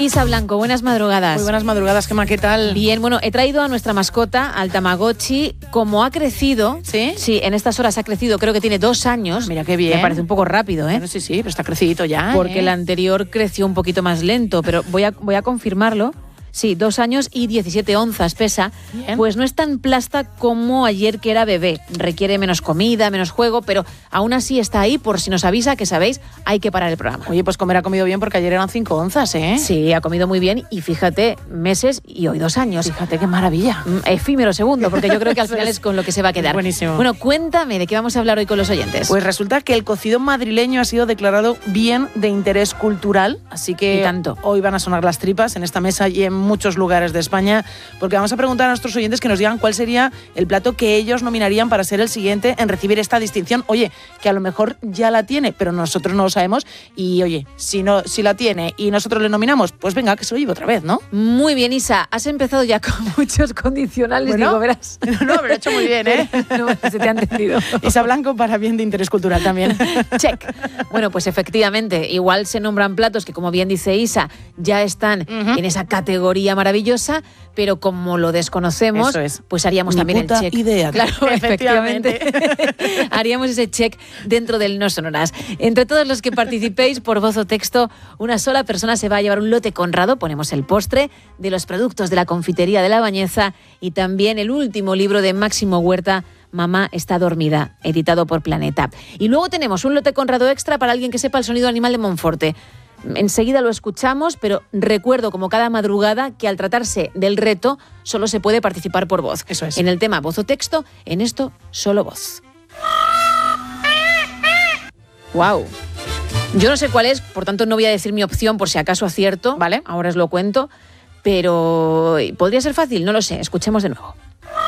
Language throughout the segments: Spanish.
Isa Blanco, buenas madrugadas. Muy buenas madrugadas, Gemma, ¿qué tal? Bien, bueno, he traído a nuestra mascota, al Tamagotchi. Como ha crecido, ¿Sí? Sí, en estas horas ha crecido, creo que tiene 2 años. Mira qué bien. Me parece un poco rápido, ¿eh? Bueno, sí, pero está crecidito ya. Porque el anterior creció un poquito más lento, pero voy a confirmarlo. Sí, 2 años y 17 onzas pesa. Bien. Pues no es tan plasta como ayer que era bebé. Requiere menos comida, menos juego, pero aún así está ahí por si nos avisa que sabéis, hay que parar el programa. Oye, pues comer ha comido bien porque ayer eran 5 onzas, ¿eh? Sí, ha comido muy bien y fíjate, meses y hoy 2 años. Fíjate qué maravilla. Efímero segundo, porque yo creo que al final es con lo que se va a quedar. Buenísimo. Bueno, cuéntame de qué vamos a hablar hoy con los oyentes. Pues resulta que el cocido madrileño ha sido declarado bien de interés cultural, así que Y tanto. hoy van a sonar las tripas en esta mesa y en muchos lugares de España, porque vamos a preguntar a nuestros oyentes que nos digan cuál sería el plato que ellos nominarían para ser el siguiente en recibir esta distinción. Oye, que a lo mejor ya la tiene, pero nosotros no lo sabemos y oye, si la tiene y nosotros le nominamos, pues venga, que se lo lleve otra vez, ¿no? Muy bien, Isa, has empezado ya con muchos condicionales, Bueno, digo, verás. No, pero lo he hecho muy bien, ¿eh? No, se te ha entendido. Isa Blanco para bien de interés cultural también. Check. Bueno, pues efectivamente, igual se nombran platos que, como bien dice Isa, ya están en esa categoría maravillosa, pero como lo desconocemos, Eso es. pues haríamos Ni también el puta check. idea. Claro, efectivamente. Haríamos ese check dentro del No Sonoras. Entre todos los que participéis por voz o texto, una sola persona se va a llevar un lote Conrado, ponemos el postre, de los productos de la confitería de La Bañeza y también el último libro de Máximo Huerta, Mamá está dormida, editado por Planeta. Y luego tenemos un lote Conrado extra para alguien que sepa el sonido animal de Monforte. Enseguida lo escuchamos, pero recuerdo, como cada madrugada, que al tratarse del reto solo se puede participar por voz. Eso es. En el tema voz o texto, en esto solo voz. ¡Wow! Yo no sé cuál es, por tanto no voy a decir mi opción por si acaso acierto. Vale. Ahora os lo cuento, pero ¿podría ser fácil? No lo sé. Escuchemos de nuevo.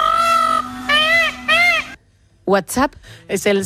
WhatsApp. Es el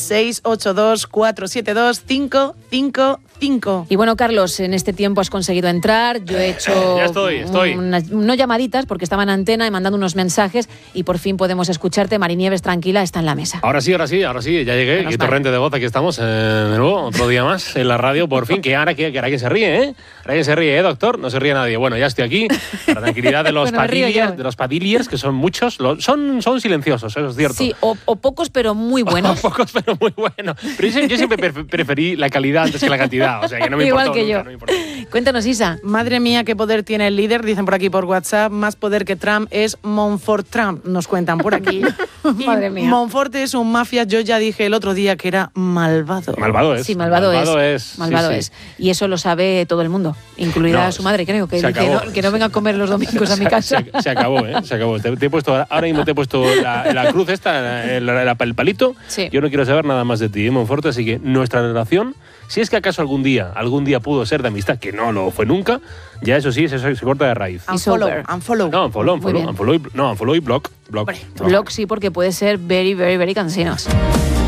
682-472-555. Y bueno, Carlos, en este tiempo has conseguido entrar. Yo he hecho Ya estoy. no llamaditas porque estaba en antena y mandando unos mensajes y por fin podemos escucharte. Marinieves, tranquila, está en la mesa. Ahora sí, ya llegué. Menos Qué mal. torrente de voz, aquí estamos de nuevo, otro día más en la radio, por fin. Que ahora que se ríe, ¿eh? Ahora que se ríe, doctor? No se ríe nadie. Bueno, ya estoy aquí, para la tranquilidad de los Bueno, me río yo. padilliers, que son muchos. Son silenciosos, eso es cierto. Sí, o pocos, pero muy buenos. Pocos, pero muy buenos. Pero yo siempre preferí la calidad antes que la cantidad. O sea, que no me Igual importó que nunca, yo. no me importó. Cuéntanos, Isa. Madre mía, qué poder tiene el líder, dicen por aquí por WhatsApp. Más poder que Trump es Monfort Trump, nos cuentan por aquí. Y Madre mía. Monfort es un mafia, yo ya dije el otro día que era malvado. Malvado es. Sí, malvado es. Malvado sí, es. sí. Y eso lo sabe todo el mundo, incluida No, su madre, creo, que se dice acabó. que no venga a comer los domingos a mi casa. Se acabó, ¿eh? Se acabó. Te he puesto, ahora mismo te he puesto la cruz esta, el palito. Sí. Yo no quiero saber nada más de ti, Monforte, así que nuestra relación, si es que acaso algún día pudo ser de amistad, que no lo fue nunca, ya eso sí, se corta de raíz. It's Unfollow, over. unfollow. No, unfollow Muy bien. y block. Hombre, Blog sí, porque puede ser very, very, very cansinos.